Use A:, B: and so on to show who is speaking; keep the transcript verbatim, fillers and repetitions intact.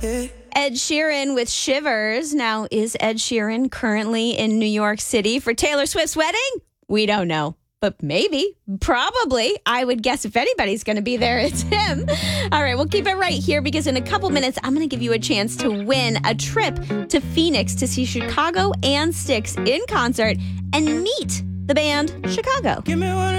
A: Ed Sheeran with Shivers. Now, is Ed Sheeran currently in New York City for Taylor Swift's wedding? We don't know. But maybe, probably, I would guess if anybody's going to be there, it's him. All right, we'll keep it right here because in a couple minutes, I'm going to give you a chance to win a trip to Phoenix to see Chicago and Styx in concert and meet the band Chicago.
B: Give me one